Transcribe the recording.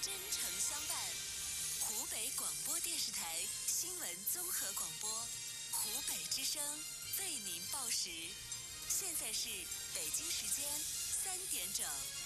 真诚相伴。湖北广播电视台新闻综合广播，湖北之声为您报时。现在是北京时间3点整。